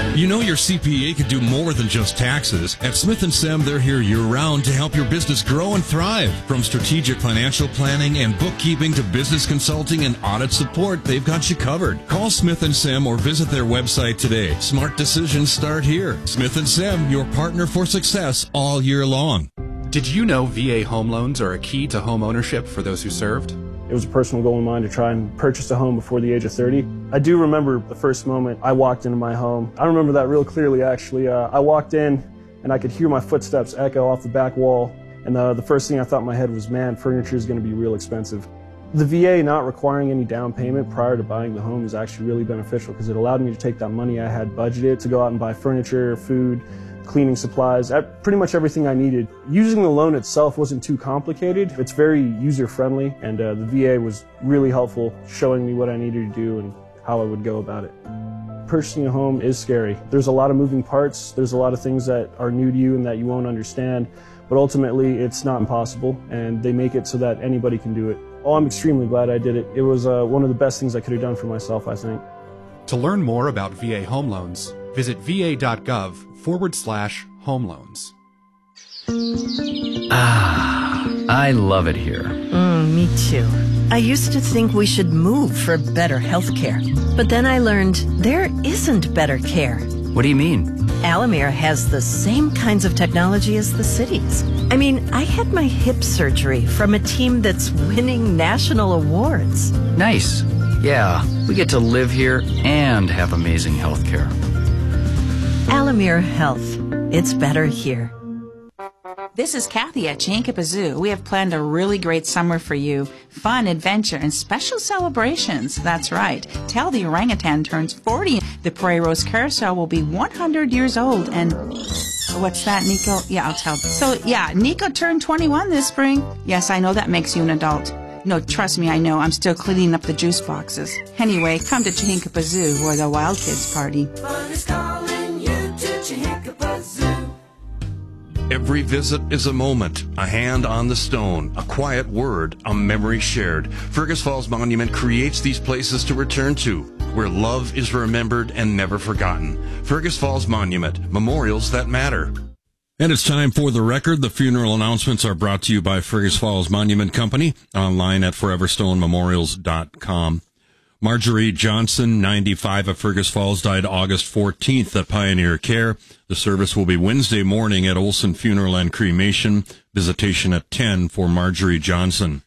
You know your CPA can do more than just taxes. At Smith & Sem, they're here year-round to help your business grow and thrive. From strategic financial planning and bookkeeping to business consulting and audit support, they've got you covered. Call Smith & Sem or visit their website today. Smart decisions start here. Smith & Sem, your partner for success all year long. Did you know VA home loans are a key to home ownership for those who served? It was a personal goal of mine to try and purchase a home before the age of 30. I do remember the first moment I walked into my home. I remember that real clearly, actually. I walked in and I could hear my footsteps echo off the back wall. And the first thing I thought in my head was, man, furniture is going to be real expensive. The VA not requiring any down payment prior to buying the home is actually really beneficial because it allowed me to take that money I had budgeted to go out and buy furniture, food, cleaning supplies, pretty much everything I needed. Using the loan itself wasn't too complicated. It's very user-friendly, and the VA was really helpful showing me what I needed to do and how I would go about it. Purchasing a home is scary. There's a lot of moving parts. There's a lot of things that are new to you and that you won't understand, but ultimately it's not impossible, and they make it so that anybody can do it. Oh, I'm extremely glad I did it. It was one of the best things I could have done for myself, I think. To learn more about VA home loans, visit va.gov/home loans. I love it here. Me too. I used to think we should move for better health care. But then I learned there isn't better care. What do you mean? Alamere has the same kinds of technology as the cities. I mean, I had my hip surgery from a team that's winning national awards. Nice. Yeah, we get to live here and have amazing health care. Alamere Health. It's better here. This is Kathy at Chankippa Zoo. We have planned a really great summer for you. Fun, adventure, and special celebrations. That's right. Tell the orangutan turns 40. The Prairie Rose Carousel will be 100 years old. And what's that, Nico? Yeah, I'll tell. So, yeah, Nico turned 21 this spring. Yes, I know that makes you an adult. No, trust me, I know. I'm still cleaning up the juice boxes. Anyway, come to Chankippa Zoo where the wild kids party. Fun is calling you to Chankippa Zoo. Every visit is a moment, a hand on the stone, a quiet word, a memory shared. Fergus Falls Monument creates these places to return to, where love is remembered and never forgotten. Fergus Falls Monument, memorials that matter. And it's time for The Record. The funeral announcements are brought to you by Fergus Falls Monument Company, online at foreverstonememorials.com. Marjorie Johnson, 95, of Fergus Falls, died August 14th at Pioneer Care. The service will be Wednesday morning at Olson Funeral and Cremation. Visitation at 10 for Marjorie Johnson.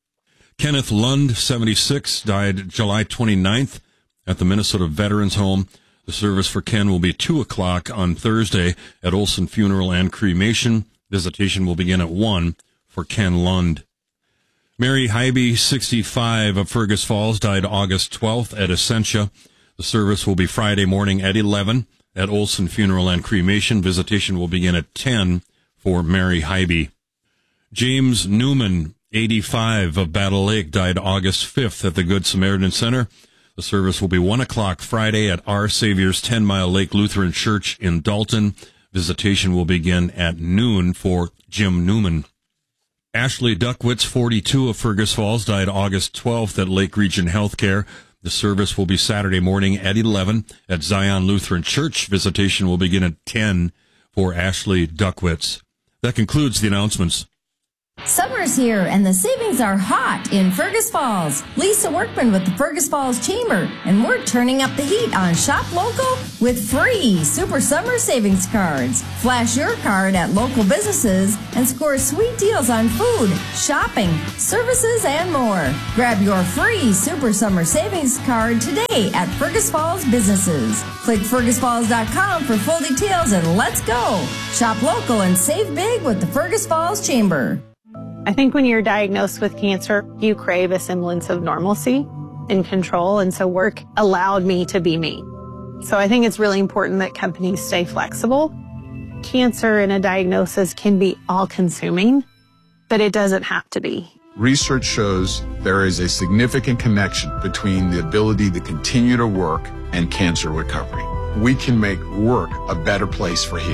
Kenneth Lund, 76, died July 29th at the Minnesota Veterans Home. The service for Ken will be 2 o'clock on Thursday at Olson Funeral and Cremation. Visitation will begin at 1 for Ken Lund. Mary Hybe, 65, of Fergus Falls, died August 12th at Essentia. The service will be Friday morning at 11 at Olson Funeral and Cremation. Visitation will begin at 10 for Mary Hybe. James Newman, 85, of Battle Lake, died August 5th at the Good Samaritan Center. The service will be 1 o'clock Friday at Our Savior's 10 Mile Lake Lutheran Church in Dalton. Visitation will begin at noon for Jim Newman. Ashley Duckwitz, 42, of Fergus Falls, died August 12th at Lake Region Healthcare. The service will be Saturday morning at 11 at Zion Lutheran Church. Visitation will begin at 10 for Ashley Duckwitz. That concludes the announcements. Summer's here and the savings are hot in Fergus Falls. Lisa Workman with the Fergus Falls Chamber, and we're turning up the heat on Shop Local with free Super Summer Savings Cards. Flash your card at local businesses and score sweet deals on food, shopping, services, and more. Grab your free Super Summer Savings Card today at Fergus Falls businesses. Click fergusfalls.com for full details and let's go. Shop local and save big with the Fergus Falls Chamber. I think when you're diagnosed with cancer, you crave a semblance of normalcy and control, and so work allowed me to be me. So I think it's really important that companies stay flexible. Cancer and a diagnosis can be all-consuming, but it doesn't have to be. Research shows there is a significant connection between the ability to continue to work and cancer recovery. We can make work a better place for healing.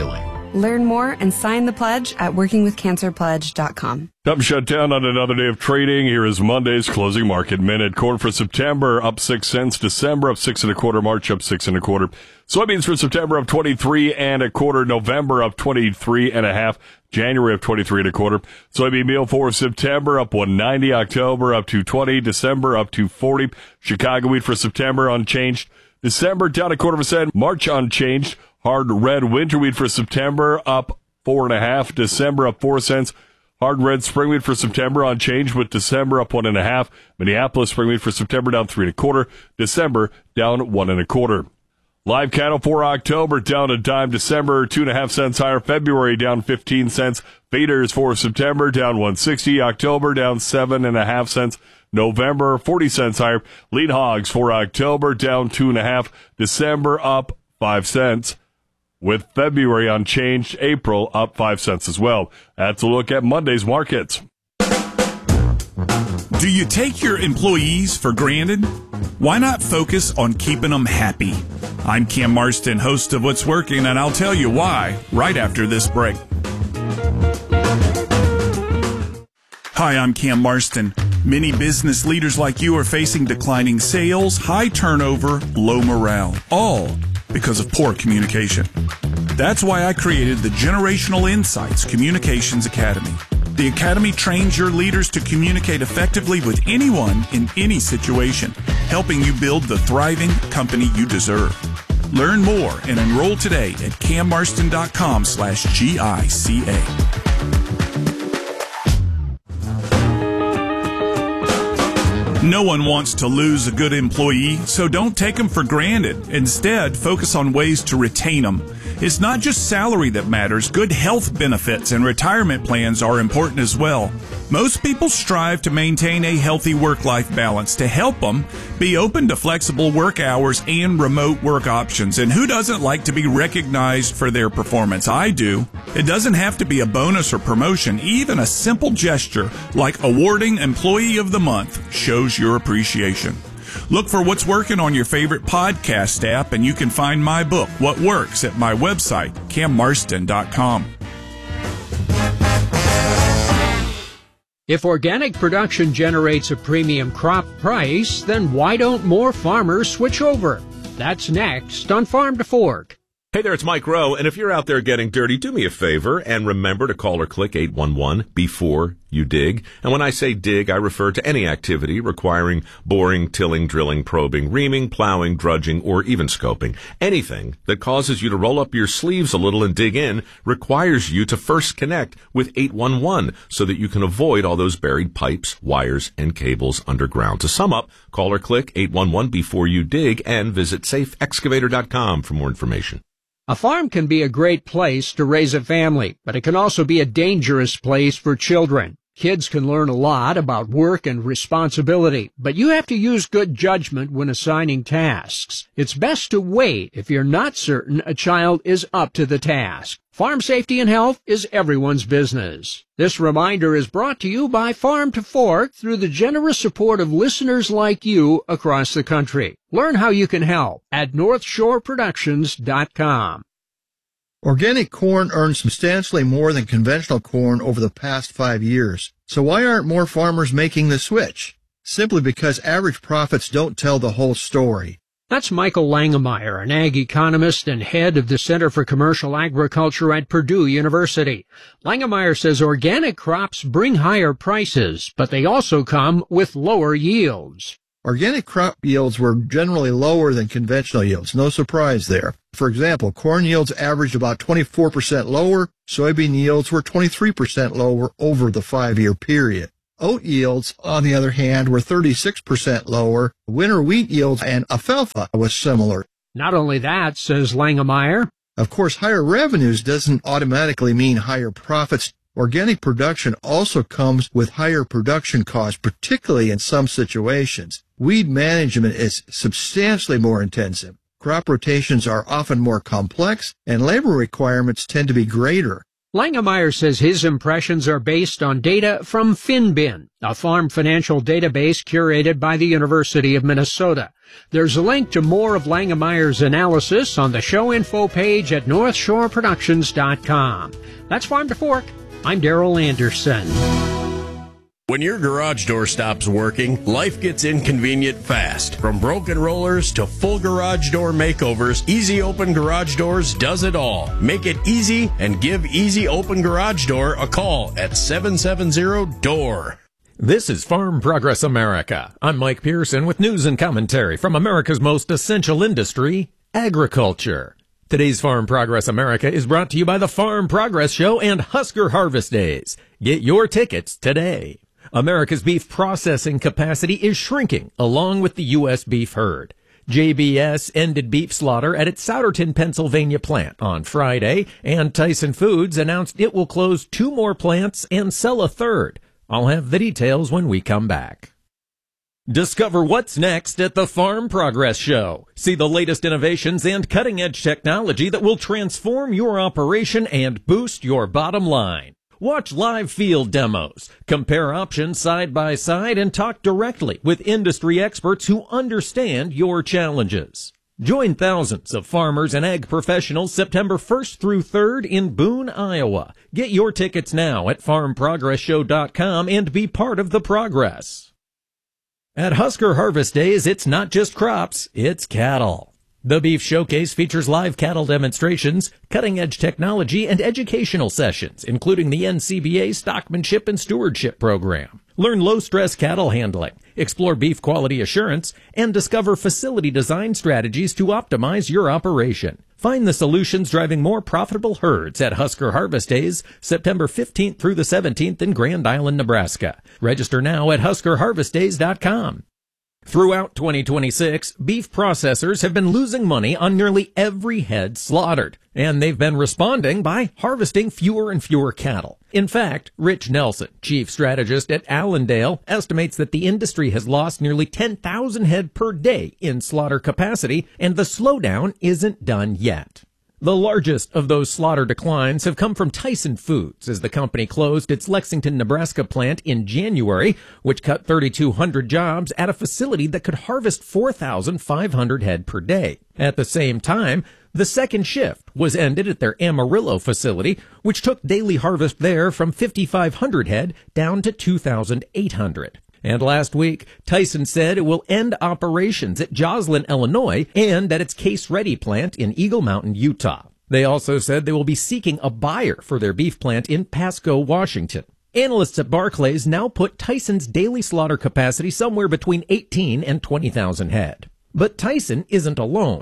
Learn more and sign the pledge at workingwithcancerpledge.com. Time shut down on another day of trading. Here is Monday's closing market minute. Corn for September up 6 cents. December up 6 1/4. March up 6 1/4. Soybeans for September up 23 1/4. November up 23 1/2. January up 23 1/4. Soybean meal for September up 190. October up 220. December up 240. Chicago wheat for September unchanged. December down 1/4%. March unchanged. Hard red winter wheat for September up 4 1/2. December up 4 cents. Hard red spring wheat for September unchanged, with December up 1 1/2. Minneapolis spring wheat for September down 3 1/4. December down 1 1/4. Live cattle for October down a dime. December 2 1/2 cents higher. February down 15 cents. Feeders for September down 160. October down 7 1/2 cents. November 40 cents higher. Lean hogs for October down 2 1/2. December up 5 cents. With February unchanged, April up 5 cents as well. That's a look at Monday's markets. Do you take your employees for granted? Why not focus on keeping them happy? I'm Cam Marston, host of What's Working, and I'll tell you why right after this break. Hi, I'm Cam Marston. Many business leaders like you are facing declining sales, high turnover, low morale, all because of poor communication. That's why I created the Generational Insights Communications Academy. The Academy trains your leaders to communicate effectively with anyone in any situation, helping you build the thriving company you deserve. Learn more and enroll today at cammarston.com/GICA. No one wants to lose a good employee, so don't take them for granted. Instead, focus on ways to retain them. It's not just salary that matters. Good health benefits and retirement plans are important as well. Most people strive to maintain a healthy work-life balance. To help them, be open to flexible work hours and remote work options. And who doesn't like to be recognized for their performance? I do. It doesn't have to be a bonus or promotion. Even a simple gesture like awarding Employee of the Month shows your appreciation. Look for What's Working on your favorite podcast app, and you can find my book, What Works, at my website, cammarston.com. If organic production generates a premium crop price, then why don't more farmers switch over? That's next on Farm to Fork. Hey there, it's Mike Rowe, and if you're out there getting dirty, do me a favor and remember to call or click 811 before you dig. And when I say dig, I refer to any activity requiring boring, tilling, drilling, probing, reaming, plowing, drudging, or even scoping. Anything that causes you to roll up your sleeves a little and dig in requires you to first connect with 811 so that you can avoid all those buried pipes, wires, and cables underground. To sum up, call or click 811 before you dig and visit safeexcavator.com for more information. A farm can be a great place to raise a family, but it can also be a dangerous place for children. Kids can learn a lot about work and responsibility, but you have to use good judgment when assigning tasks. It's best to wait if you're not certain a child is up to the task. Farm safety and health is everyone's business. This reminder is brought to you by Farm to Fork through the generous support of listeners like you across the country. Learn how you can help at NorthshoreProductions.com. Organic corn earns substantially more than conventional corn over the past 5 years. So why aren't more farmers making the switch? Simply because average profits don't tell the whole story. That's Michael Langemeyer, an ag economist and head of the Center for Commercial Agriculture at Purdue University. Langemeyer says organic crops bring higher prices, but they also come with lower yields. Organic crop yields were generally lower than conventional yields. No surprise there. For example, corn yields averaged about 24% lower. Soybean yields were 23% lower over the 5-year period. Oat yields, on the other hand, were 36% lower. Winter wheat yields and alfalfa was similar. Not only that, says Langemeyer, of course, higher revenues doesn't automatically mean higher profits. Organic production also comes with higher production costs, particularly in some situations. Weed management is substantially more intensive. Crop rotations are often more complex, and labor requirements tend to be greater. Langemeyer says his impressions are based on data from FinBin, a farm financial database curated by the University of Minnesota. There's a link to more of Langemeyer's analysis on the show info page at northshoreproductions.com. That's Farm to Fork. I'm Darrell Anderson. When your garage door stops working, life gets inconvenient fast. From broken rollers to full garage door makeovers, Easy Open Garage Doors does it all. Make it easy and give Easy Open Garage Door a call at 770-DOOR. This is Farm Progress America. I'm Mike Pearson with news and commentary from America's most essential industry, agriculture. Today's Farm Progress America is brought to you by the Farm Progress Show and Husker Harvest Days. Get your tickets today. America's beef processing capacity is shrinking along with the U.S. beef herd. JBS ended beef slaughter at its Souderton, Pennsylvania plant on Friday, and Tyson Foods announced it will close 2 more plants and sell a third. I'll have the details when we come back. Discover what's next at the Farm Progress Show. See the latest innovations and cutting-edge technology that will transform your operation and boost your bottom line. Watch live field demos, compare options side by side, and talk directly with industry experts who understand your challenges. Join thousands of farmers and ag professionals September 1st through 3rd in Boone, Iowa. Get your tickets now at farmprogressshow.com and be part of the progress. At Husker Harvest Days, it's not just crops, it's cattle. The Beef Showcase features live cattle demonstrations, cutting-edge technology, and educational sessions, including the NCBA Stockmanship and Stewardship Program. Learn low-stress cattle handling, explore beef quality assurance, and discover facility design strategies to optimize your operation. Find the solutions driving more profitable herds at Husker Harvest Days, September 15th through the 17th in Grand Island, Nebraska. Register now at huskerharvestdays.com. Throughout 2026, beef processors have been losing money on nearly every head slaughtered, and they've been responding by harvesting fewer and fewer cattle. In fact, Rich Nelson, chief strategist at Allendale, estimates that the industry has lost nearly 10,000 head per day in slaughter capacity, and the slowdown isn't done yet. The largest of those slaughter declines have come from Tyson Foods, as the company closed its Lexington, Nebraska plant in January, which cut 3,200 jobs at a facility that could harvest 4,500 head per day. At the same time, the second shift was ended at their Amarillo facility, which took daily harvest there from 5,500 head down to 2,800. And last week, Tyson said it will end operations at Joslyn, Illinois, and at its Case Ready plant in Eagle Mountain, Utah. They also said they will be seeking a buyer for their beef plant in Pasco, Washington. Analysts at Barclays now put Tyson's daily slaughter capacity somewhere between 18 and 20,000 head. But Tyson isn't alone.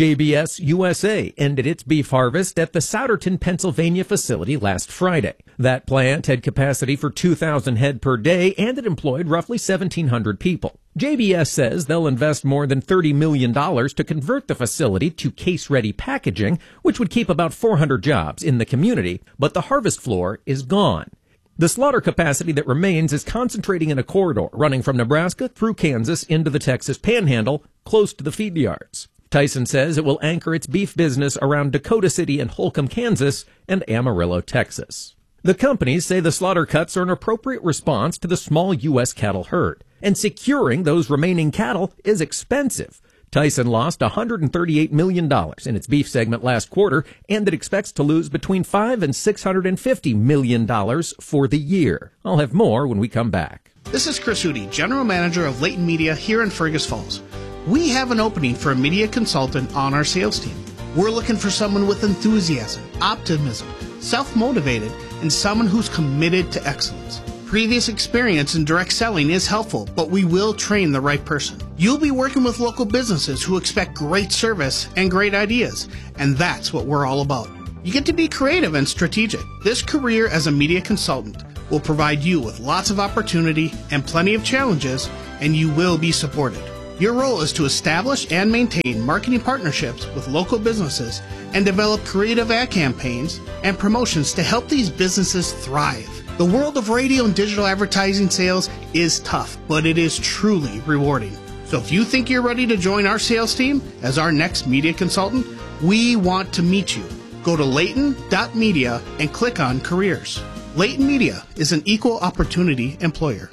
JBS USA ended its beef harvest at the Souderton, Pennsylvania facility last Friday. That plant had capacity for 2,000 head per day, and it employed roughly 1,700 people. JBS says they'll invest more than $30 million to convert the facility to case-ready packaging, which would keep about 400 jobs in the community, but the harvest floor is gone. The slaughter capacity that remains is concentrating in a corridor running from Nebraska through Kansas into the Texas Panhandle, close to the feed yards. Tyson says it will anchor its beef business around Dakota City and Holcomb, Kansas, and Amarillo, Texas. The companies say the slaughter cuts are an appropriate response to the small U.S. cattle herd, and securing those remaining cattle is expensive. Tyson lost $138 million in its beef segment last quarter, and it expects to lose between $5 and $650 million for the year. I'll have more when we come back. This is Chris Hootie, General Manager of Leighton Media here in Fergus Falls. We have an opening for a media consultant on our sales team. We're looking for someone with enthusiasm, optimism, self-motivated, and someone who's committed to excellence. Previous experience in direct selling is helpful, but we will train the right person. You'll be working with local businesses who expect great service and great ideas, and that's what we're all about. You get to be creative and strategic. This career as a media consultant will provide you with lots of opportunity and plenty of challenges, and you will be supported. Your role is to establish and maintain marketing partnerships with local businesses and develop creative ad campaigns and promotions to help these businesses thrive. The world of radio and digital advertising sales is tough, but it is truly rewarding. So if you think you're ready to join our sales team as our next media consultant, we want to meet you. Go to layton.media and click on Careers. Layton Media is an equal opportunity employer.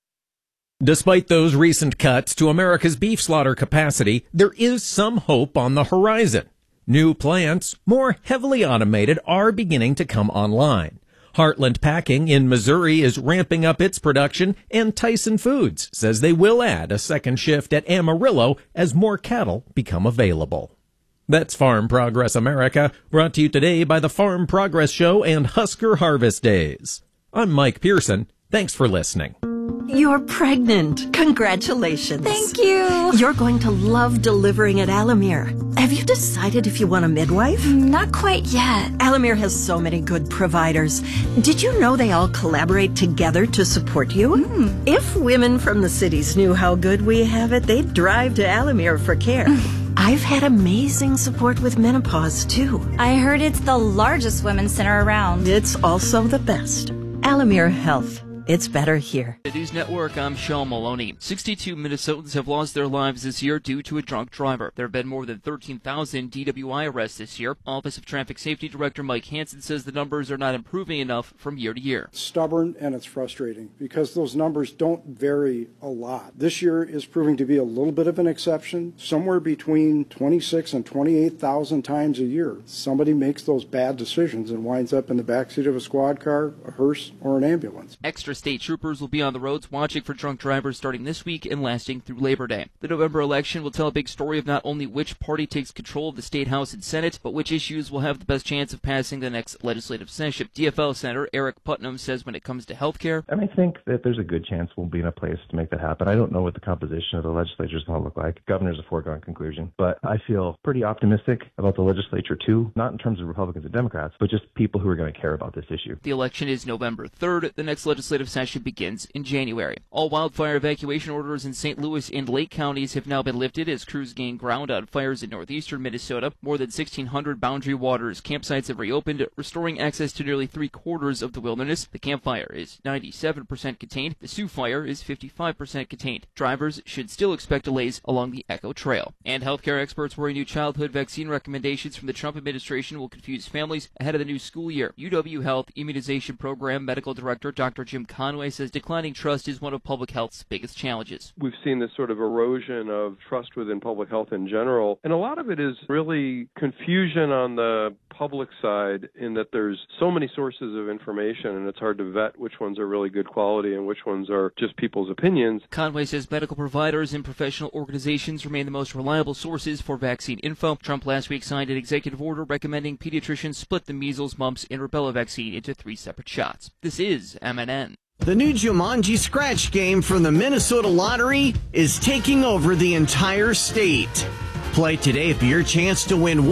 Despite those recent cuts to America's beef slaughter capacity, there is some hope on the horizon. New plants, more heavily automated, are beginning to come online. Heartland Packing in Missouri is ramping up its production, and Tyson Foods says they will add a second shift at Amarillo as more cattle become available. That's Farm Progress America, brought to you today by the Farm Progress Show and Husker Harvest Days. I'm Mike Pearson. Thanks for listening. You're pregnant. Congratulations. Thank you. You're going to love delivering at Alamere. Have you decided if you want a midwife? Not quite yet. Alamere has so many good providers. Did you know they all collaborate together to support you? If women from the cities knew how good we have it, they'd drive to Alamere for care. I've had amazing support with menopause, too. I heard it's the largest women's center around. It's also the best. Alamere Health. It's better here. The News Network, I'm Sean Maloney. 62 Minnesotans have lost their lives this year due to a drunk driver. There have been more than 13,000 DWI arrests this year. Office of Traffic Safety Director Mike Hansen says the numbers are not improving enough from year to year. Stubborn, and it's frustrating because those numbers don't vary a lot. This year is proving to be a little bit of an exception. Somewhere between 26 and 28,000 times a year, somebody makes those bad decisions and winds up in the backseat of a squad car, a hearse, or an ambulance. Extra state troopers will be on the roads watching for drunk drivers starting this week and lasting through Labor Day. The November election will tell a big story of not only which party takes control of the state house and senate, but which issues will have the best chance of passing the next legislative session. DFL Senator Eric Putnam says when it comes to health care, and I think that there's a good chance we'll be in a place to make that happen. I don't know what the composition of the legislature is going to look like. Governor's a foregone conclusion, but I feel pretty optimistic about the legislature too, not in terms of Republicans and Democrats, but just people who are going to care about this issue. The election is November 3rd. The next legislative session begins in January. All wildfire evacuation orders in St. Louis and Lake counties have now been lifted as crews gain ground on fires in northeastern Minnesota. More than 1,600 Boundary Waters campsites have reopened, restoring access to nearly 3/4 of the wilderness. The Camp Fire is 97% contained. The Sioux Fire is 55% contained. Drivers should still expect delays along the Echo Trail. And healthcare experts worry new childhood vaccine recommendations from the Trump administration will confuse families ahead of the new school year. UW Health Immunization Program Medical Director Dr. Jim Conway says declining trust is one of public health's biggest challenges. We've seen this sort of erosion of trust within public health in general, and a lot of it is really confusion on the public side in that there's so many sources of information and it's hard to vet which ones are really good quality and which ones are just people's opinions. Conway says medical providers and professional organizations remain the most reliable sources for vaccine info. Trump last week signed an executive order recommending pediatricians split the measles, mumps, and rubella vaccine into 3 separate shots. This is MNN. The new Jumanji Scratch game from the Minnesota Lottery is taking over the entire state. Play today for your chance to win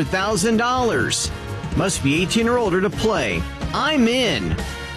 $100,000. Must be 18 or older to play. I'm in.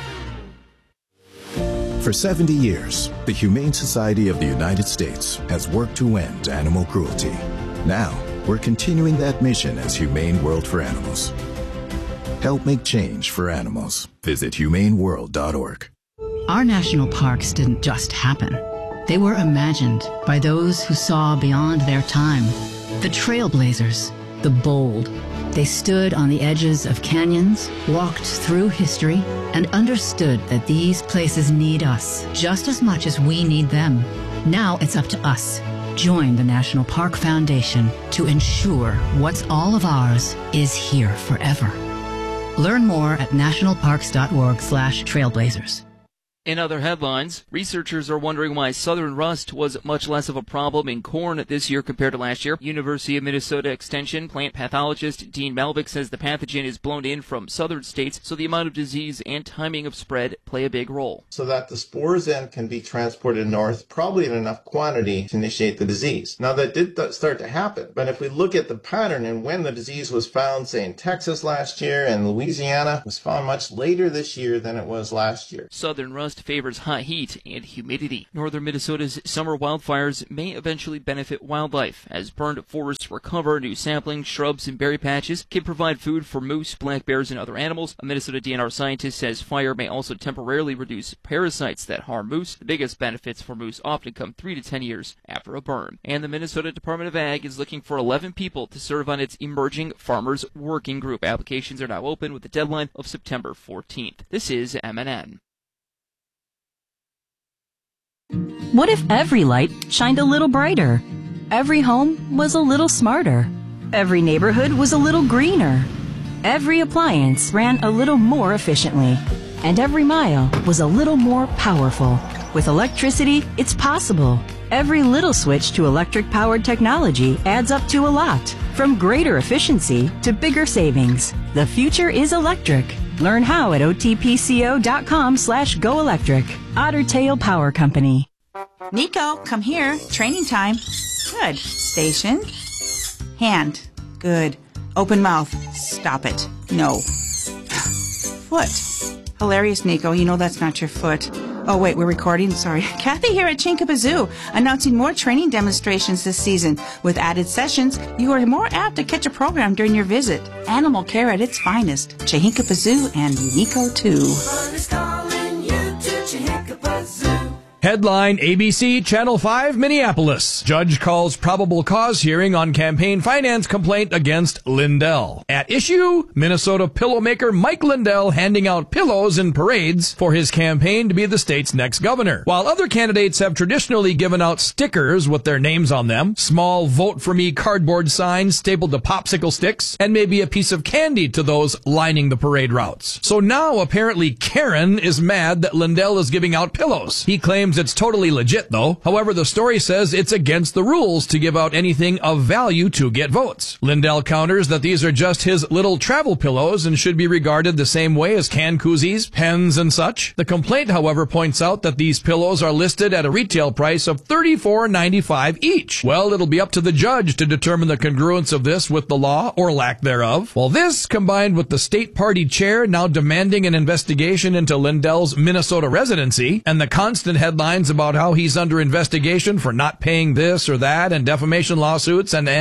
For 70 years, the Humane Society of the United States has worked to end animal cruelty. Now, we're continuing that mission as Humane World for Animals. Help make change for animals. Visit humaneworld.org. Our national parks didn't just happen. They were imagined by those who saw beyond their time. The trailblazers, the bold. They stood on the edges of canyons, walked through history, and understood that these places need us just as much as we need them. Now it's up to us. Join the National Park Foundation to ensure what's all of ours is here forever. Learn more at nationalparks.org/trailblazers. In other headlines, researchers are wondering why southern rust was much less of a problem in corn this year compared to last year. University of Minnesota Extension plant pathologist Dean Malvik says the pathogen is blown in from southern states, so the amount of disease and timing of spread play a big role. So that the spores then can be transported north, probably in enough quantity to initiate the disease. Now that did start to happen, but if we look at the pattern and when the disease was found, say in Texas last year and Louisiana, it was found much later this year than it was last year. Southern rust forecast favors hot heat and humidity. Northern Minnesota's summer wildfires may eventually benefit wildlife. As burned forests recover, new saplings, shrubs, and berry patches can provide food for moose, black bears, and other animals. A Minnesota DNR scientist says fire may also temporarily reduce parasites that harm moose. The biggest benefits for moose often come 3 to 10 years after a burn. And the Minnesota Department of Ag is looking for 11 people to serve on its Emerging Farmers Working Group. Applications are now open with a deadline of September 14th. This is MNN. What if every light shined a little brighter? Every home was a little smarter. Every neighborhood was a little greener. Every appliance ran a little more efficiently. And every mile was a little more powerful. With electricity, it's possible. Every little switch to electric-powered technology adds up to a lot. From greater efficiency to bigger savings. The future is electric. Learn how at otpco.com/goelectric. Otter Tail Power Company. Nico, come here. Training time. Good. Station. Hand. Good. Open mouth. Stop it. No. Foot. Hilarious, Nico. You know that's not your foot. Oh, wait, we're recording? Sorry. Kathy here at Chinkappa Zoo, announcing more training demonstrations this season. With added sessions, you are more apt to catch a program during your visit. Animal care at its finest. Chinkappa Zoo and Nico, too. Headline ABC Channel 5 Minneapolis. Judge calls probable cause hearing on campaign finance complaint against Lindell. At issue, Minnesota pillow maker Mike Lindell handing out pillows in parades for his campaign to be the state's next governor. While other candidates have traditionally given out stickers with their names on them, small vote for me cardboard signs stapled to popsicle sticks, and maybe a piece of candy to those lining the parade routes. So now apparently Karen is mad that Lindell is giving out pillows. He claims it's totally legit, though. However, the story says it's against the rules to give out anything of value to get votes. Lindell counters that these are just his little travel pillows and should be regarded the same way as can koozies, pens, and such. The complaint, however, points out that these pillows are listed at a retail price of $34.95 each. Well, it'll be up to the judge to determine the congruence of this with the law or lack thereof. Well, this, combined with the state party chair now demanding an investigation into Lindell's Minnesota residency, and the constant headlines about how he's under investigation for not paying this or that and defamation lawsuits and.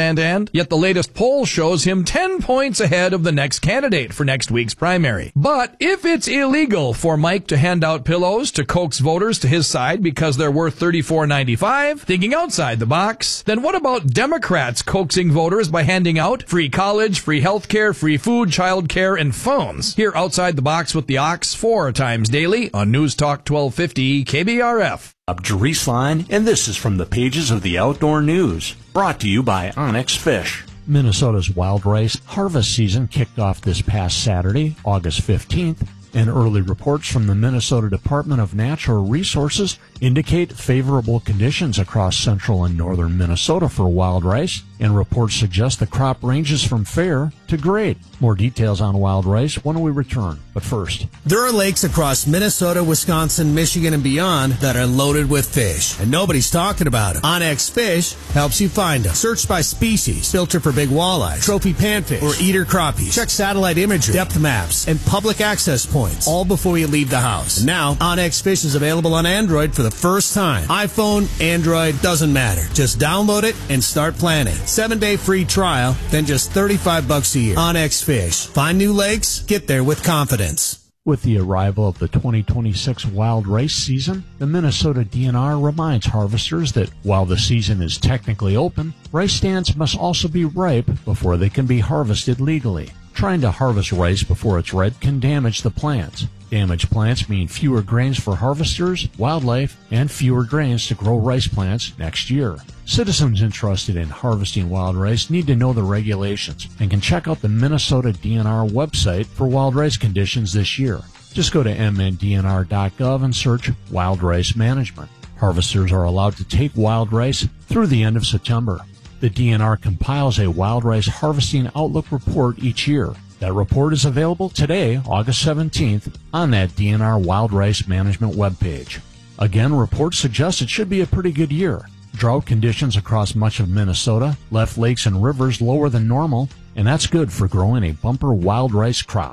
Yet the latest poll shows him 10 points ahead of the next candidate for next week's primary. But if it's illegal for Mike to hand out pillows to coax voters to his side because they're worth $34.95, thinking outside the box, then what about Democrats coaxing voters by handing out free college, free health care, free food, child care, and phones? Here outside the box with the Ox 4 times daily on News Talk 1250 KBRF. I'm Jerice Line, and this is from the pages of the Outdoor News, brought to you by Onyx Fish. Minnesota's wild rice harvest season kicked off this past Saturday, August 15th, and early reports from the Minnesota Department of Natural Resources indicate favorable conditions across central and northern Minnesota for wild rice, and reports suggest the crop ranges from fair to great. More details on wild rice when we return. But first, there are lakes across Minnesota, Wisconsin, Michigan, and beyond that are loaded with fish, and nobody's talking about them. Onyx Fish helps you find them. Search by species, filter for big walleyes, trophy panfish, or eater crappies. Check satellite imagery, depth maps, and public access points, all before you leave the house. And now, Onyx Fish is available on Android for the first time. iPhone, Android, doesn't matter. Just download it and start planning. 7-day free trial, then just $35 a year. Onyx Fish. Find new lakes, get there with confidence. With the arrival of the 2026 wild rice season, the Minnesota DNR reminds harvesters that while the season is technically open, rice stands must also be ripe before they can be harvested legally. Trying to harvest rice before it's red can damage the plants. Damaged plants mean fewer grains for harvesters, wildlife, and fewer grains to grow rice plants next year. Citizens interested in harvesting wild rice need to know the regulations and can check out the Minnesota DNR website for wild rice conditions this year. Just go to mndnr.gov and search wild rice management. Harvesters are allowed to take wild rice through the end of September. The DNR compiles a wild rice harvesting outlook report each year. That report is available today, August 17th, on that DNR Wild Rice Management webpage. Again, reports suggest it should be a pretty good year. Drought conditions across much of Minnesota left lakes and rivers lower than normal, and that's good for growing a bumper wild rice crop.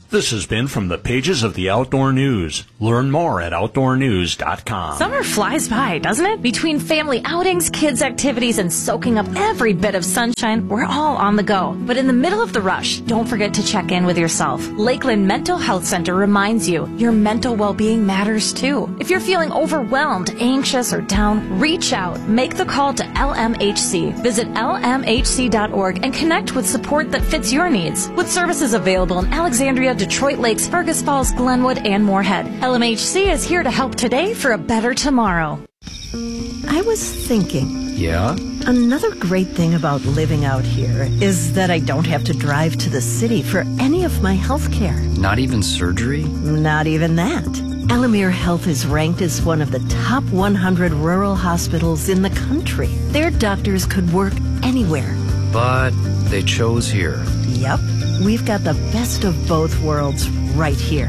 This has been From the Pages of the Outdoor News. Learn more at outdoornews.com. Summer flies by, doesn't it? Between family outings, kids' activities, and soaking up every bit of sunshine, we're all on the go. But in the middle of the rush, don't forget to check in with yourself. Lakeland Mental Health Center reminds you your mental well-being matters too. If you're feeling overwhelmed, anxious, or down, reach out. Make the call to LMHC. Visit lmhc.org and connect with support that fits your needs. With services available in Alexandria, Detroit Lakes, Fergus Falls, Glenwood, and Moorhead, LMHC is here to help today for a better tomorrow. I was thinking. Yeah? Another great thing about living out here is that I don't have to drive to the city for any of my health care. Not even surgery? Not even that. Alamere Health is ranked as one of the top 100 rural hospitals in the country. Their doctors could work anywhere. But they chose here. Yep. We've got the best of both worlds right here.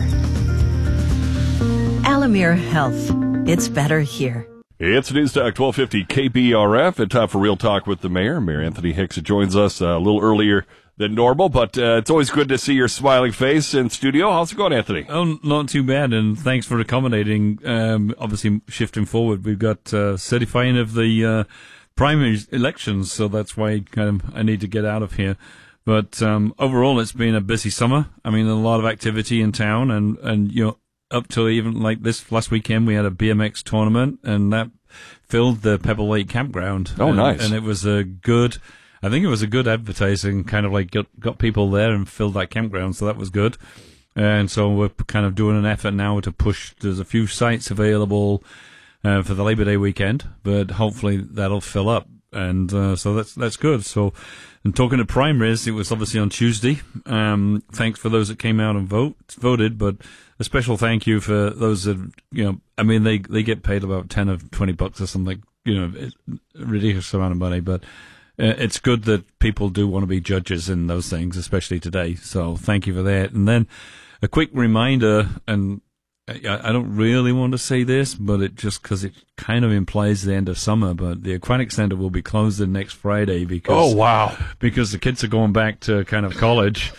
Alamere Health. It's better here. It's News Talk 1250 KBRF. It's time for Real Talk with the Mayor. Mayor Anthony Hicks joins us a little earlier than normal, but it's always good to see your smiling face in studio. How's it going, Anthony? Oh, not too bad, and thanks for accommodating. Obviously, shifting forward, we've got certifying of the primary elections, so that's why I need to get out of here. But overall, it's been a busy summer. I mean, a lot of activity in town, and you know, up till even like this last weekend, we had a BMX tournament, and that filled the Pebble Lake campground. Oh, nice! And it was a good. I think it was a good advertising, kind of like got people there and filled that campground, so that was good. And so we're kind of doing an effort now to push. There's a few sites available for the Labor Day weekend, but hopefully that'll fill up. And so that's good. So, and talking to primaries, it was obviously on Tuesday. Thanks for those that came out and voted, but a special thank you for those that, you know, I mean, they get paid about $10 or $20 or something, you know, a ridiculous amount of money, but it's good that people do want to be judges in those things, especially today. So thank you for that. And then a quick reminder, and I don't really want to say this, but it just because it kind of implies the end of summer. But the Aquatic Center will be closed next Friday because because the kids are going back to kind of college.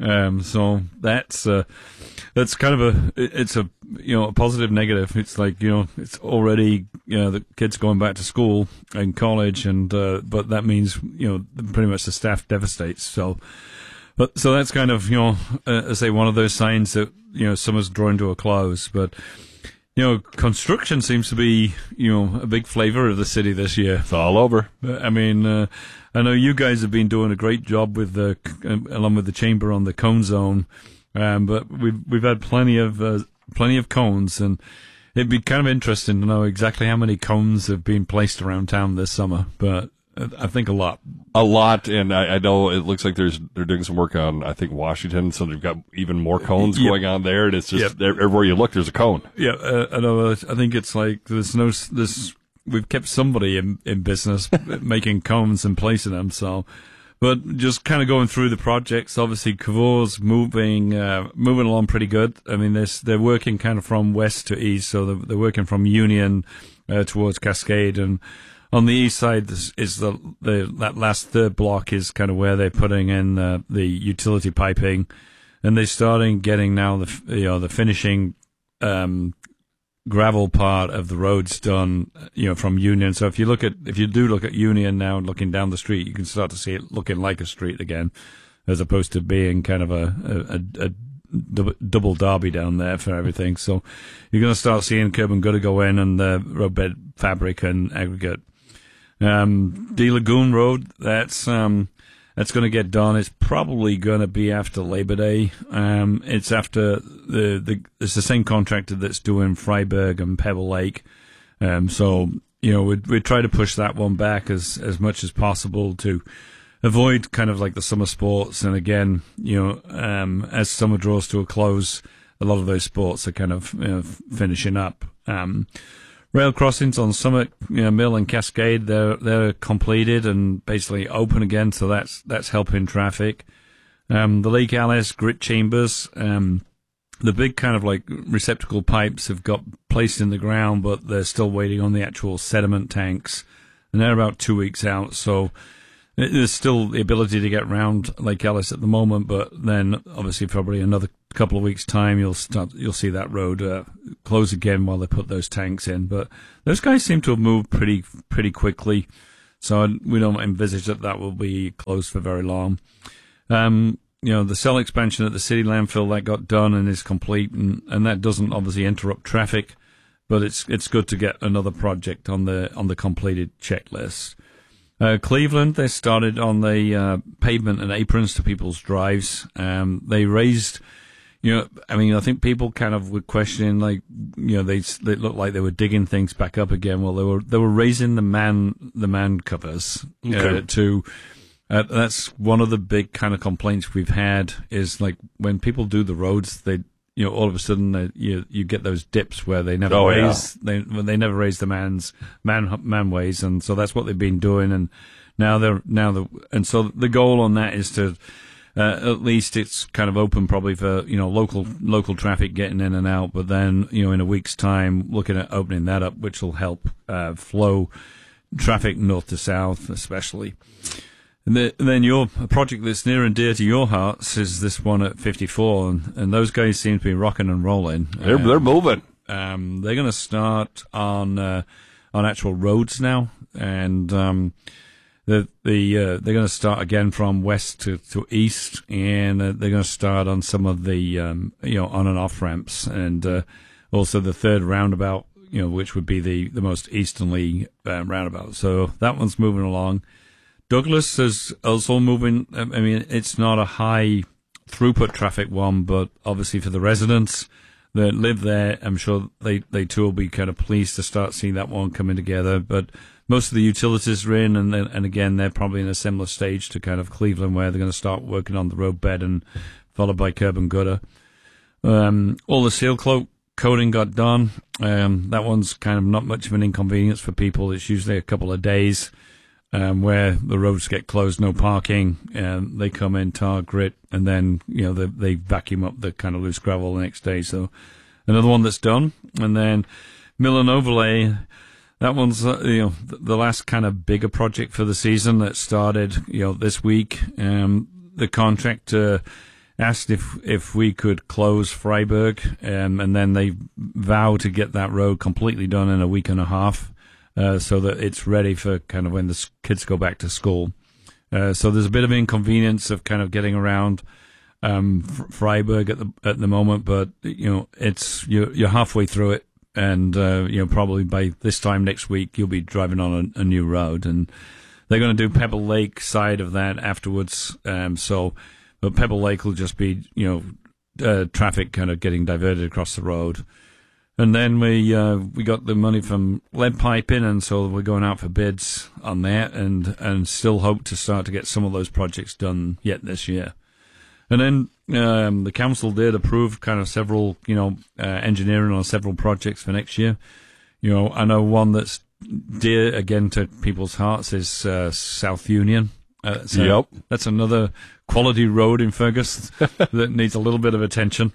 So that's kind of it's a positive negative. It's like, you know, it's already, you know, the kids going back to school and college, and but that means, you know, pretty much the staff devastates. So that's kind of, you know, I say one of those signs that, you know, summer's drawing to a close. But, you know, construction seems to be, you know, a big flavor of the city this year. It's all over. I mean, I know you guys have been doing a great job with along with the chamber on the cone zone, but we've had plenty of cones, and it'd be kind of interesting to know exactly how many cones have been placed around town this summer. But I think a lot, and I know it looks like they're doing some work on, I think, Washington, so they've got even more cones going on there, and it's just everywhere you look, there's a cone. Yeah, I know. I think it's like we've kept somebody in business making cones and placing them. So, but just kind of going through the projects. Obviously, Cavor's moving along pretty good. I mean, they're working kind of from west to east, so they're working from Union towards Cascade, and on the east side is that last third block is kind of where they're putting in the utility piping, and they're starting getting now the finishing gravel part of the roads done, you know, from Union. So if you do look at Union now, looking down the street, you can start to see it looking like a street again, as opposed to being kind of a double derby down there for everything. So you're going to start seeing curb and gutter go in, and the roadbed fabric and aggregate. De Lagoon Road, that's going to get done. It's probably going to be after Labor Day. It's after it's the same contractor that's doing Freiburg and Pebble Lake. So, you know, we try to push that one back as much as possible to avoid kind of like the summer sports. And again, you know, as summer draws to a close, a lot of those sports are kind of, you know, finishing up. Rail crossings on Summit, you know, Mill and Cascade, they're completed and basically open again, so that's helping traffic. The Lake Alice grit chambers, the big kind of like receptacle pipes have got placed in the ground, but they're still waiting on the actual sediment tanks, and they're about 2 weeks out. So there's still the ability to get around Lake Alice at the moment, but then obviously probably another couple of weeks' time, you'll see that road close again while they put those tanks in. But those guys seem to have moved pretty quickly, so we don't envisage that will be closed for very long. The cell expansion at the city landfill, that got done and is complete, and that doesn't obviously interrupt traffic, but it's good to get another project on the completed checklist. Cleveland, they started on the pavement and aprons to people's drives. They raised, I think people kind of were questioning, they looked like they were digging things back up again. Well, they were raising the man covers to. That's one of the big kind of complaints we've had is like when people do the roads, they, all of a sudden you get those dips where they never they never raise the man ways, and so that's what they've been doing, and so the goal on that is to at least it's kind of open probably for local traffic getting in and out, but then in a week's time looking at opening that up, which will help flow traffic north to south especially. And then your project that's near and dear to your hearts is this one at 54, and those guys seem to be rocking and rolling. They're moving. They're going to start on actual roads now, and they're going to start again from west to east, and they're going to start on some of the on and off ramps, and also the third roundabout, which would be the most easterly roundabout. So that one's moving along. Douglas is also moving. I mean, it's not a high throughput traffic one, but obviously for the residents that live there, I'm sure they too will be kind of pleased to start seeing that one coming together. But most of the utilities are in, and again, they're probably in a similar stage to kind of Cleveland, where they're going to start working on the road bed and followed by curb and gutter. All the seal coating got done. That one's kind of not much of an inconvenience for people. It's usually a couple of days. Where the roads get closed, no parking, they come in, tar, grit, and then, they vacuum up the kind of loose gravel the next day. So another one that's done. And then Mill and Overlay, that one's, the last kind of bigger project for the season that started, this week. The contractor asked if we could close Freiburg, and then they vowed to get that road completely done in a week and a half. So that it's ready for kind of when the kids go back to school. So there's a bit of inconvenience of kind of getting around Freiburg at the moment, but it's you're halfway through it, and probably by this time next week you'll be driving on a new road, and they're going to do Pebble Lake side of that afterwards. But Pebble Lake will just be traffic kind of getting diverted across the road. And then we got the money from lead piping, and so we're going out for bids on that, and still hope to start to get some of those projects done yet this year. And then the council did approve kind of several engineering on several projects for next year. I know one that's dear again to people's hearts is South Union. That's another quality road in Fergus that needs a little bit of attention.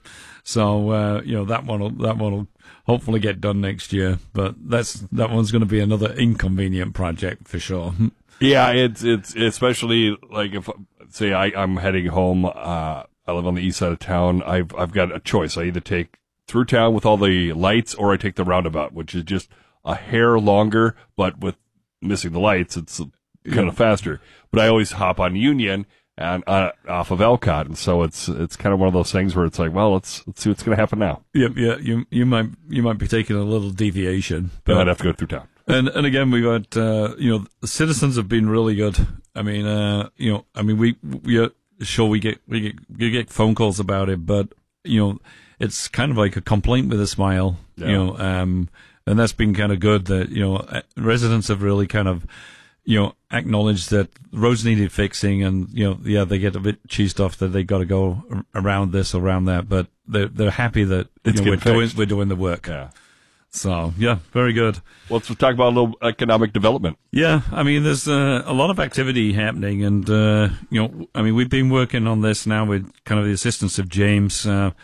So that one will hopefully get done next year, but that one's going to be another inconvenient project for sure. Yeah, it's especially like if say I'm heading home. I live on the east side of town. I've got a choice. I either take through town with all the lights, or I take the roundabout, which is just a hair longer, but with missing the lights, it's kind of faster. But I always hop on Union and off of Elcott, and so it's kind of one of those things where it's like, well, let's see what's going to happen now. Yeah. You might be taking a little deviation, but I might have to go through town. And again, we got the citizens have been really good. I mean, we are sure we get phone calls about it, but it's kind of like a complaint with a smile. Yeah. And that's been kind of good. That residents have really kind of acknowledge that roads needed fixing, and they get a bit cheesed off that they got to go around this or around that, but they're happy that we're doing the work. Yeah. So very good. Well, let's talk about a little economic development. Yeah, I mean, there's a lot of activity happening, and we've been working on this now with kind of the assistance of James.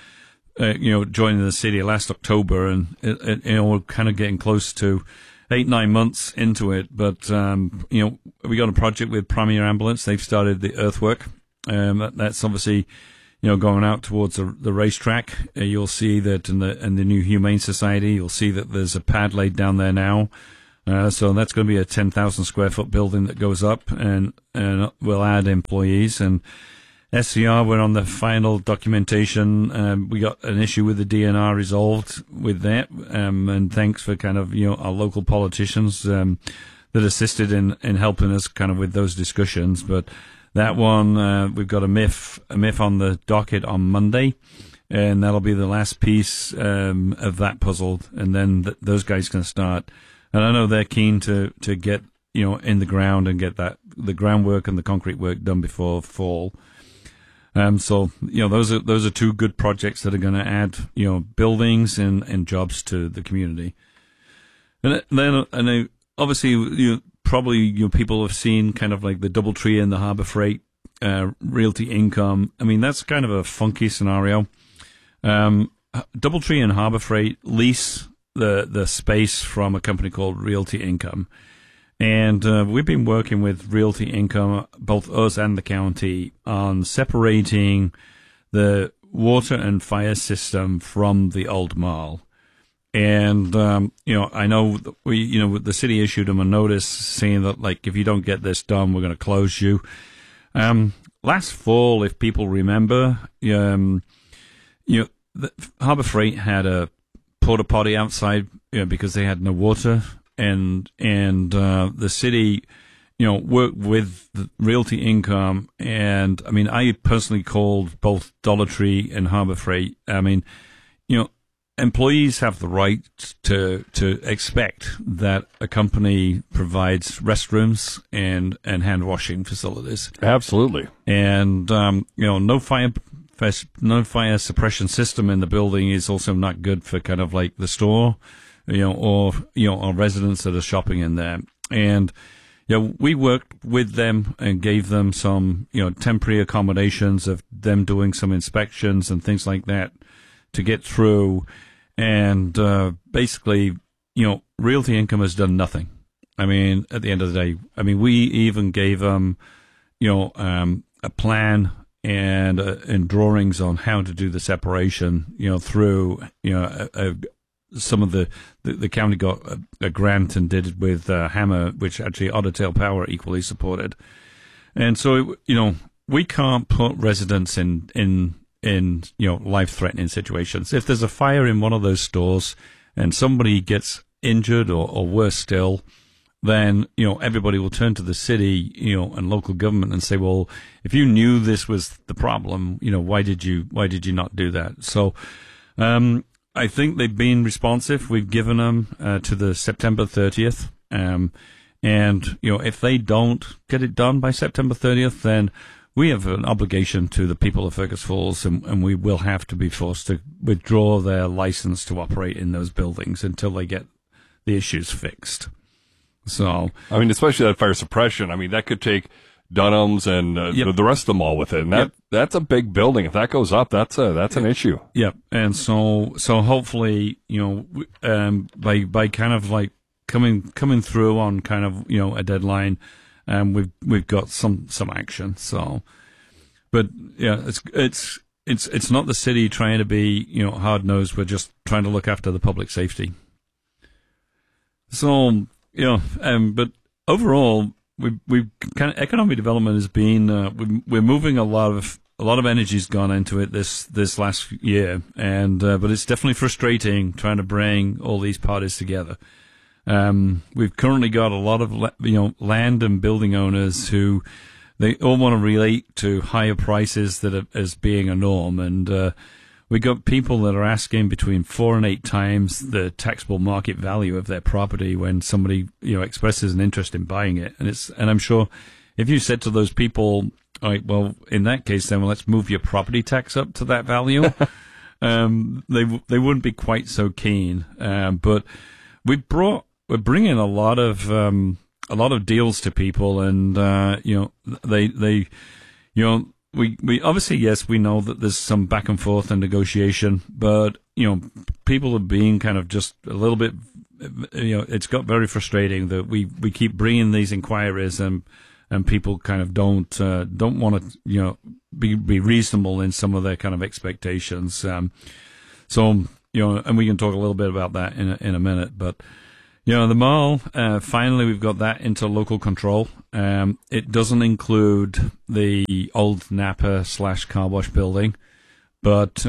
Joining the city last October, and we're kind of getting close to 8-9 months into it, but we got a project with Premier Ambulance. They've started the earthwork. That's obviously going out towards the racetrack, you'll see that in the new Humane Society, you'll see that there's a pad laid down there now. So that's going to be a 10,000 square foot building that goes up and will add employees. And SCR went on the final documentation. We got an issue with the DNR resolved with that. And thanks for kind of, our local politicians, that assisted in helping us kind of with those discussions. But that one, we've got a MIF on the docket on Monday, and that'll be the last piece, of that puzzle. And then those guys can start. And I know they're keen to get, in the ground and get the groundwork and the concrete work done before fall. So, those are two good projects that are going to add, buildings and jobs to the community. And then, obviously, probably, people have seen kind of like the DoubleTree and the Harbor Freight, Realty Income. I mean, that's kind of a funky scenario. DoubleTree and Harbor Freight lease the space from a company called Realty Income. And we've been working with Realty Income, both us and the county, on separating the water and fire system from the old mall. And, I know the city issued them a notice saying that, like, if you don't get this done, we're going to close you. Last fall, if people remember, the Harbor Freight had a porta potty outside, because they had no water. And the city, worked with the Realty Income. And I mean, I personally called both Dollar Tree and Harbor Freight. I mean, employees have the right to expect that a company provides restrooms and hand washing facilities. Absolutely. And, no fire suppression system in the building is also not good for kind of like the store, or residents that are shopping in there. And, we worked with them and gave them some, temporary accommodations of them doing some inspections and things like that to get through. And, basically, Realty Income has done nothing. I mean, at the end of the day, we even gave them, a plan and drawings on how to do the separation, through, some of the county got a grant and did it with Hammer, which actually Otter Tail Power equally supported. And so, we can't put residents in life-threatening situations. If there's a fire in one of those stores and somebody gets injured or worse still, then, everybody will turn to the city, and local government and say, well, if you knew this was the problem, why did you not do that? So, I think they've been responsive. We've given them, to the September 30th. And, if they don't get it done by September 30th, then we have an obligation to the people of Fergus Falls, and we will have to be forced to withdraw their license to operate in those buildings until they get the issues fixed. So, especially that fire suppression. That could take Dunham's and the rest of them all with it. And that's a big building. If that goes up, that's an issue. Yep. And so hopefully, by kind of like coming through on kind of, a deadline, we've got some action. So, but yeah, it's not the city trying to be, hard nosed. We're just trying to look after the public safety. So, but overall, we kind of economic development has been, we're moving a lot of energy's gone into it this last year. And, but it's definitely frustrating trying to bring all these parties together. We've currently got a lot of, land and building owners who they all want to relate to higher prices as being a norm. And, we got people that are asking between 4 and 8 times the taxable market value of their property when somebody, expresses an interest in buying it. And I'm sure if you said to those people, all right, well, in that case, then let's move your property tax up to that value. They wouldn't be quite so keen. But we're bringing a lot of deals to people, and we obviously, yes, we know that there's some back and forth and negotiation, but people are being kind of just a little bit, it's got very frustrating that we keep bringing these inquiries and and people kind of don't want to, you know, be reasonable in some of their kind of expectations. So, you know, and we can talk a little bit about that in a minute, but, you know, the mall, finally we've got that into local control. It doesn't include the old Napa / car wash building, but,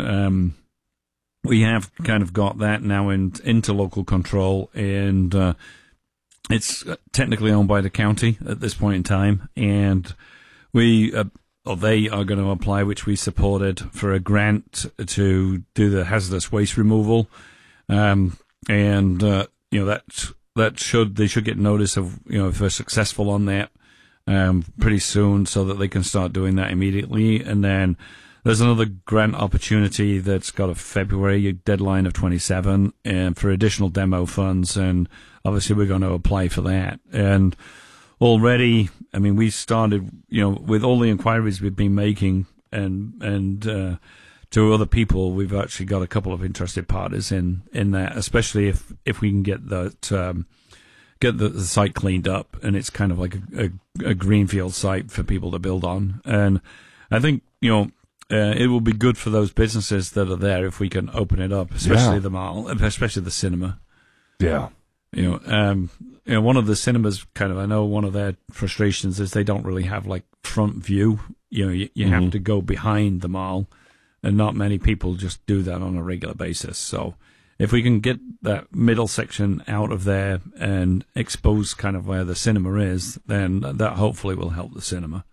we have kind of got that now into local control, and, it's technically owned by the county at this point in time, and they are going to apply, which we supported, for a grant to do the hazardous waste removal, you know, they should get notice of, you know, if they're successful on that pretty soon, so that they can start doing that immediately. And then there's another grant opportunity that's got a February deadline of 27, and for additional demo funds, and obviously we're going to apply for that. And already, I mean, we started, you know, with all the inquiries we've been making, and to other people, we've actually got a couple of interested parties in that, especially if we can get that get the site cleaned up, and it's kind of like a greenfield site for people to build on. And I think, you know, it will be good for those businesses that are there if we can open it up, especially the mall, especially the cinema. Yeah. You know, one of the cinemas kind of, I know one of their frustrations is they don't really have like front view. You know, you have to go behind the mall, and not many people just do that on a regular basis. So if we can get that middle section out of there and expose kind of where the cinema is, then that hopefully will help the cinema.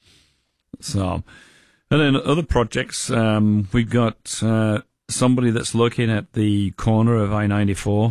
So, and then other projects, we've got somebody that's looking at the corner of I-94,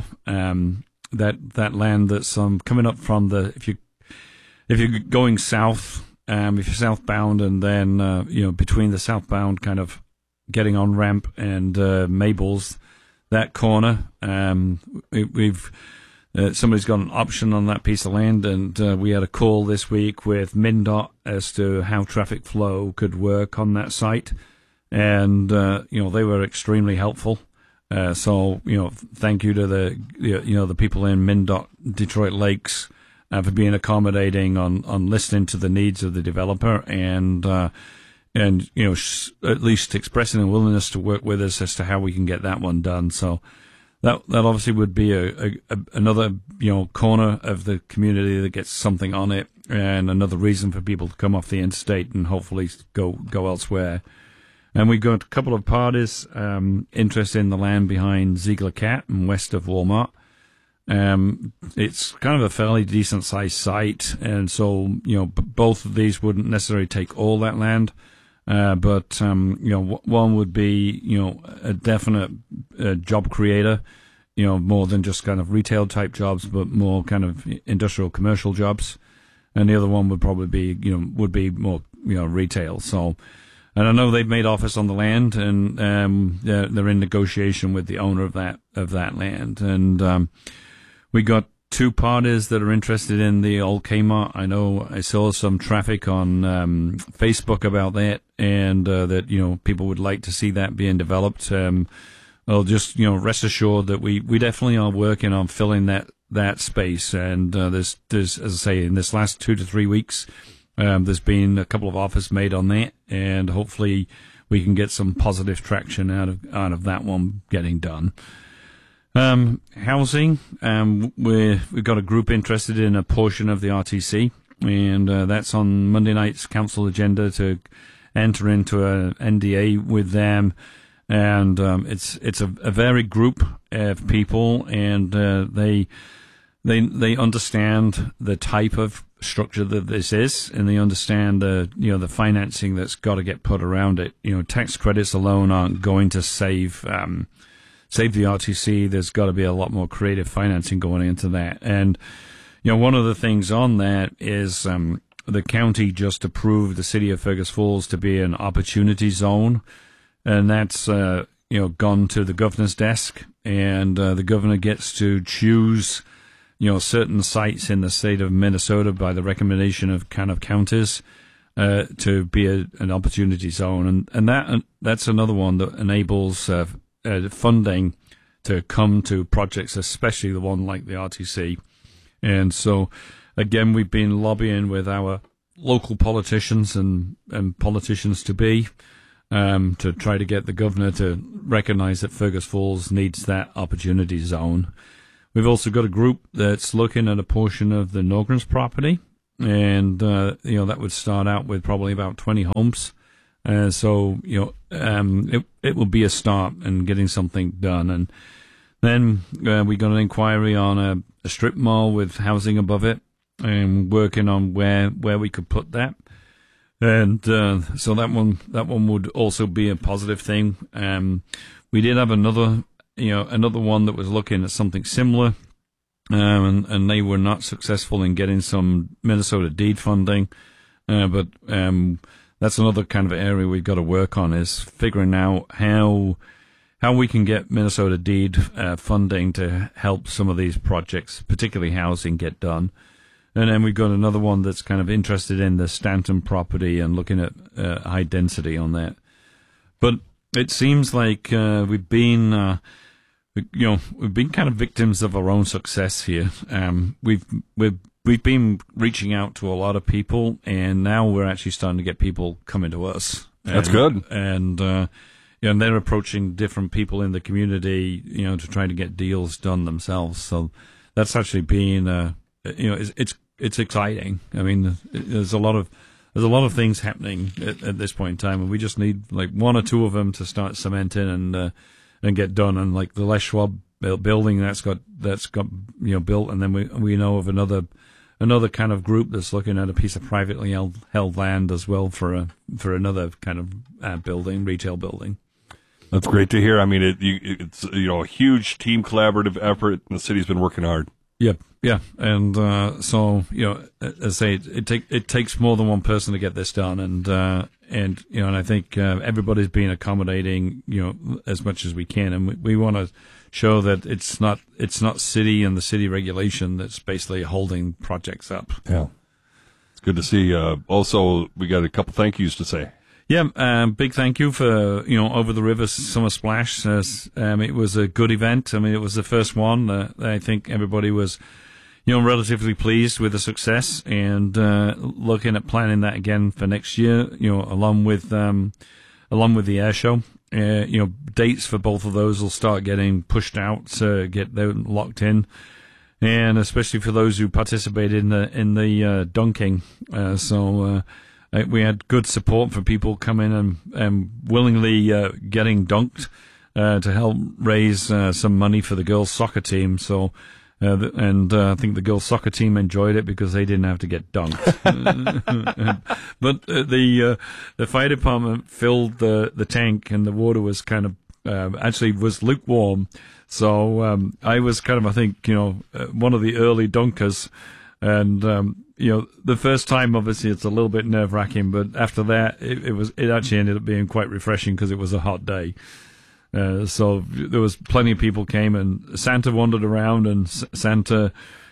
that land that's coming up from if you're going south, if you're southbound, and then you know, between the southbound kind of getting on ramp and Mabel's, that corner, we've somebody's got an option on that piece of land, and we had a call this week with MnDOT as to how traffic flow could work on that site, and you know, they were extremely helpful. So, you know, thank you to the people in MnDOT Detroit Lakes for being accommodating on listening to the needs of the developer, and you know, at least expressing a willingness to work with us as to how we can get that one done. So that obviously would be another, you know, corner of the community that gets something on it, and another reason for people to come off the interstate and hopefully go elsewhere. And we've got a couple of parties interested in the land behind Ziegler Cat and west of Walmart. It's kind of a fairly decent sized site, and so, you know, both of these wouldn't necessarily take all that land, but you know, one would be, you know, a definite job creator, you know, more than just kind of retail type jobs, but more kind of industrial commercial jobs, and the other one would probably be, you know, would be more, you know, retail. So. And I know they've made offers on the land, and they're in negotiation with the owner of that land. And we got two parties that are interested in the old Kmart. I know I saw some traffic on Facebook about that, and that, you know, people would like to see that being developed. Well, just, you know, rest assured that we definitely are working on filling that space. And there's as I say, in this last 2 to 3 weeks. There's been a couple of offers made on that, and hopefully we can get some positive traction out of that one getting done. Housing, we've got a group interested in a portion of the RTC, and that's on Monday night's council agenda to enter into an NDA with them. And it's a varied group of people, and they understand the type of structure that this is, and they understand the financing that's got to get put around it. You know, tax credits alone aren't going to save the RTC. There's got to be a lot more creative financing going into that. And, you know, one of the things on that is the county just approved the city of Fergus Falls to be an opportunity zone, and that's gone to the governor's desk, and the governor gets to choose, you know, certain sites in the state of Minnesota by the recommendation of kind of counties to be an opportunity zone, and that's another one that enables funding to come to projects, especially the one like the RTC. And so, again, we've been lobbying with our local politicians and politicians to be, to try to get the governor to recognise that Fergus Falls needs that opportunity zone. We've also got a group that's looking at a portion of the Nogrens property, and that would start out with probably about 20 homes. So it will be a start in getting something done. And then we got an inquiry on a strip mall with housing above it, and working on where we could put that. And so that one would also be a positive thing. We did have another one that was looking at something similar, and they were not successful in getting some Minnesota deed funding. But that's another kind of area we've got to work on, is figuring out how we can get Minnesota deed funding to help some of these projects, particularly housing, get done. And then we've got another one that's kind of interested in the Stanton property and looking at high density on that. But it seems like we've been kind of victims of our own success here. We've been reaching out to a lot of people, and now we're actually starting to get people coming to us. That's good. And and they're approaching different people in the community, to try to get deals done themselves. So that's actually been, it's exciting. I mean, there's a lot of things happening at this point in time, and we just need like one or two of them to start cementing and get done. And like the Les Schwab building that's got built, and then we know of another kind of group that's looking at a piece of privately held land as well for another kind of building, retail building. That's great to hear. I mean, it's a huge team collaborative effort, and the city's been working hard. Yep. Yeah. And so as I say, it takes more than one person to get this done, and I think everybody's been accommodating as much as we can, and we want to show that it's not city and the city regulation that's basically holding projects up. Yeah, it's good to see. Also, we got a couple thank yous to say. Yeah, big thank you for, Over the River Summer Splash. It was a good event. I mean, it was the first one. I think everybody was, relatively pleased with the success, and looking at planning that again for next year, along with the air show. Dates for both of those will start getting pushed out to get them locked in. And especially for those who participated in the dunking. We had good support for people coming and willingly getting dunked to help raise some money for the girls' soccer team. So, I think the girls' soccer team enjoyed it because they didn't have to get dunked. But the fire department filled the tank, and the water was kind of actually was lukewarm. So I was kind of, I think, one of the early dunkers. And, the first time, obviously, it's a little bit nerve-wracking, but after that, it actually ended up being quite refreshing because it was a hot day. So there was plenty of people came, and Santa wandered around, and Santa,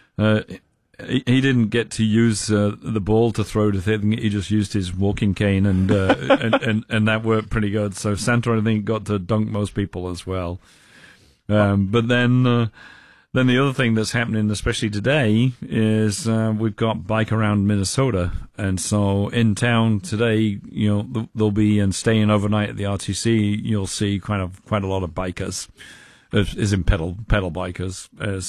he didn't get to use the ball to throw to thing. He just used his walking cane, and that worked pretty good. So Santa, I think, got to dunk most people as well. But then the other thing that's happening, especially today, is we've got Bike Around Minnesota. And so in town today, they'll be and staying overnight at the RTC. You'll see quite a lot of bikers, as in pedal bikers.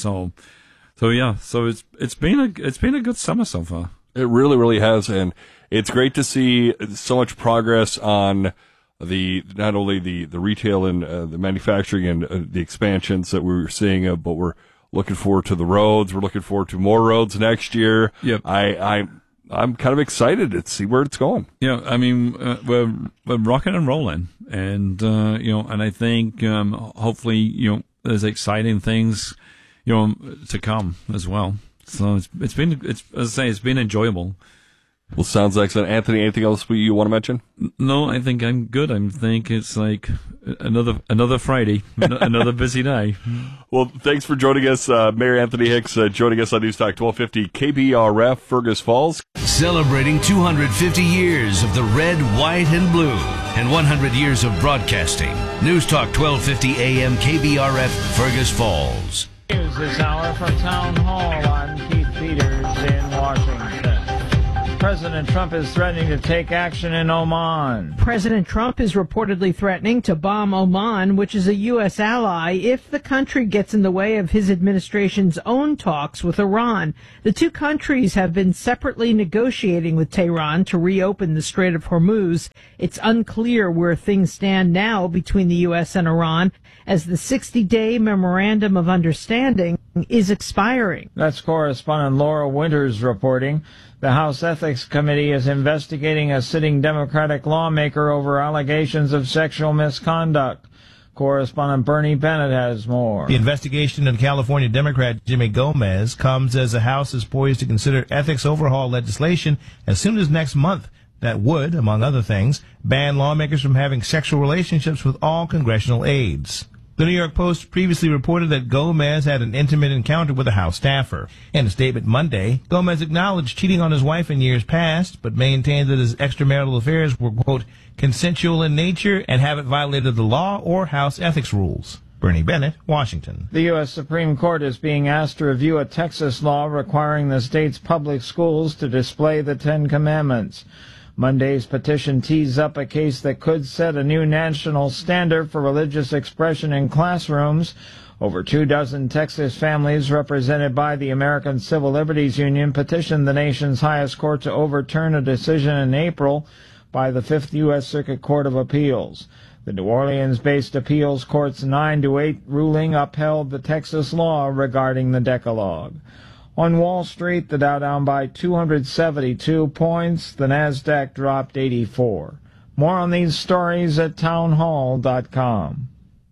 So yeah, so it's been a good summer so far. It really, really has, and it's great to see so much progress on not only the retail and the manufacturing and the expansions that we were seeing, but we're looking forward to the roads. We're looking forward to more roads next year. Yep. I'm kind of excited to see where it's going. Yeah, I mean, we're rocking and rolling, and and I think hopefully there's exciting things to come as well. So it's been as I say, it's been enjoyable. Well, sounds excellent. Anthony, anything else you want to mention? No, I think I'm good. I think it's like another Friday, another busy day. Well, thanks for joining us, Mayor Anthony Hicks, joining us on News Talk 1250 KBRF Fergus Falls. Celebrating 250 years of the red, white, and blue, and 100 years of broadcasting. News Talk 1250 AM KBRF Fergus Falls. News this hour from Town Hall. I'm Keith Peters in Washington. President Trump is threatening to take action in Oman. President Trump is reportedly threatening to bomb Oman, which is a U.S. ally, if the country gets in the way of his administration's own talks with Iran. The two countries have been separately negotiating with Tehran to reopen the Strait of Hormuz. It's unclear where things stand now between the U.S. and Iran, as the 60-day Memorandum of Understanding is expiring. That's correspondent Laura Winters reporting. The House Ethics Committee is investigating a sitting Democratic lawmaker over allegations of sexual misconduct. Correspondent Bernie Bennett has more. The investigation of California Democrat Jimmy Gomez comes as the House is poised to consider ethics overhaul legislation as soon as next month that would, among other things, ban lawmakers from having sexual relationships with all congressional aides. The New York Post previously reported that Gomez had an intimate encounter with a House staffer. In a statement Monday, Gomez acknowledged cheating on his wife in years past, but maintained that his extramarital affairs were, quote, consensual in nature and haven't violated the law or House ethics rules. Bernie Bennett, Washington. The U.S. Supreme Court is being asked to review a Texas law requiring the state's public schools to display the Ten Commandments. Monday's petition tees up a case that could set a new national standard for religious expression in classrooms. Over 24 Texas families represented by the American Civil Liberties Union petitioned the nation's highest court to overturn a decision in April by the Fifth U.S. Circuit Court of Appeals. The New Orleans-based appeals court's 9-8 ruling upheld the Texas law regarding the Decalogue. On Wall Street, the Dow down by 272 points. The Nasdaq dropped 84. More on these stories at townhall.com.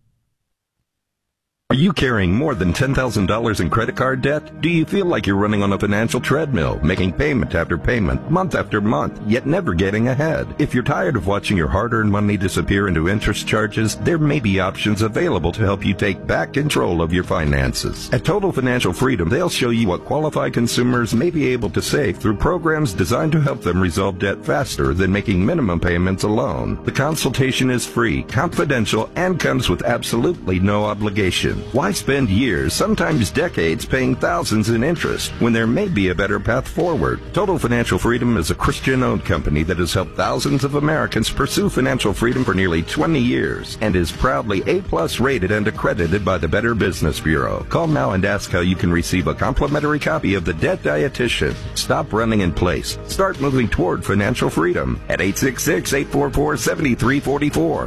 Are you carrying more than $10,000 in credit card debt? Do you feel like you're running on a financial treadmill, making payment after payment, month after month, yet never getting ahead? If you're tired of watching your hard-earned money disappear into interest charges, there may be options available to help you take back control of your finances. At Total Financial Freedom, they'll show you what qualified consumers may be able to save through programs designed to help them resolve debt faster than making minimum payments alone. The consultation is free, confidential, and comes with absolutely no obligation. Why spend years, sometimes decades, paying thousands in interest when there may be a better path forward? Total Financial Freedom is a Christian-owned company that has helped thousands of Americans pursue financial freedom for nearly 20 years and is proudly A+ rated and accredited by the Better Business Bureau. Call now and ask how you can receive a complimentary copy of The Debt Dietitian. Stop running in place. Start moving toward financial freedom at 866-844-7344.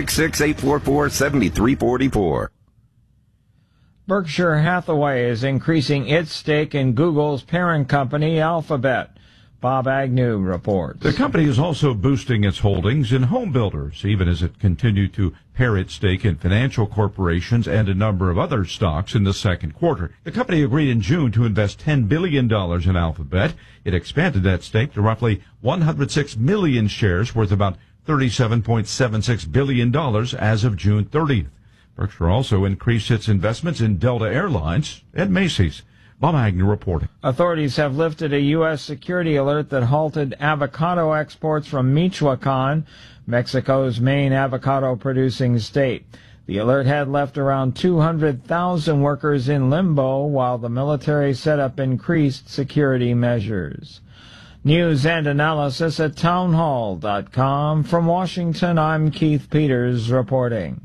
866-844-7344. Berkshire Hathaway is increasing its stake in Google's parent company, Alphabet. Bob Agnew reports. The company is also boosting its holdings in home builders, even as it continued to pare its stake in financial corporations and a number of other stocks in the second quarter. The company agreed in June to invest $10 billion in Alphabet. It expanded that stake to roughly 106 million shares worth about $37.76 billion as of June 30th. Berkshire also increased its investments in Delta Airlines and Macy's. Bob Agnew reporting. Authorities have lifted a U.S. security alert that halted avocado exports from Michoacan, Mexico's main avocado-producing state. The alert had left around 200,000 workers in limbo while the military set up increased security measures. News and analysis at townhall.com. From Washington, I'm Keith Peters reporting.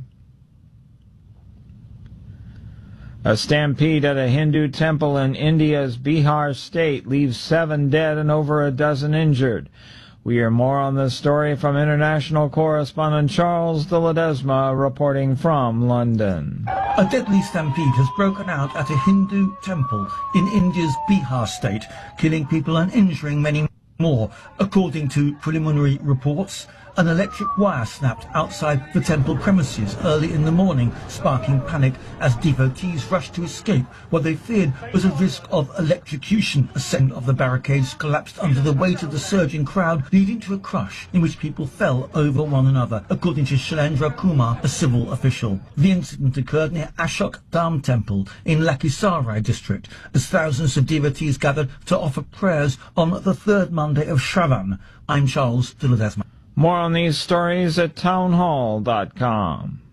A stampede at a Hindu temple in India's Bihar state leaves 7 dead and over a dozen injured. We hear more on this story from international correspondent Charles de Ledesma reporting from London. A deadly stampede has broken out at a Hindu temple in India's Bihar state, killing people and injuring many more. According to preliminary reports, an electric wire snapped outside the temple premises early in the morning, sparking panic as devotees rushed to escape what they feared was a risk of electrocution. A section of the barricades collapsed under the weight of the surging crowd, leading to a crush in which people fell over one another, according to Shailendra Kumar, a civil official. The incident occurred near Ashok Dham Temple in Lakhisarai district, as thousands of devotees gathered to offer prayers on the third Monday of Shravan. I'm Charles de Ledesma. More on these stories at townhall.com.